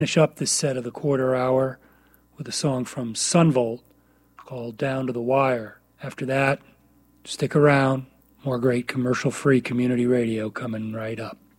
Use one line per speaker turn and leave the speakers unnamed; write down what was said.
Finish up this set of the quarter hour with a song from Sunvolt called Down to the Wire. After that, stick around. More great commercial-free community radio coming right up.